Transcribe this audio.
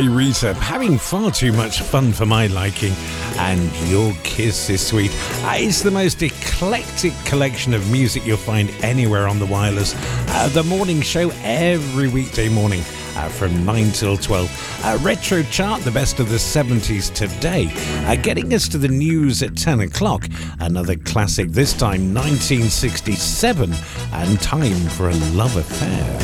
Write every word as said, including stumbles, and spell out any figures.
Rita, having far too much fun for my liking, and Your Kiss is Sweet. Uh, it's the most eclectic collection of music you'll find anywhere on the wireless. Uh, the morning show every weekday morning uh, from nine till twelve. Uh, retro chart, the best of the seventies today. Uh, getting us to the news at ten o'clock. Another classic, this time nineteen sixty-seven, and Time for a Love Affair.